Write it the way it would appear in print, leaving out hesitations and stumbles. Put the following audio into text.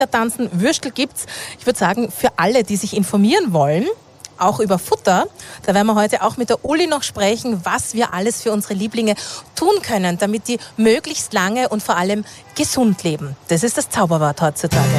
tanzen, Würstel gibt's. Ich würde sagen, für alle, die sich informieren wollen, auch über Futter. Da werden wir heute auch mit der Uli noch sprechen, was wir alles für unsere Lieblinge tun können, damit die möglichst lange und vor allem gesund leben. Das ist das Zauberwort heutzutage.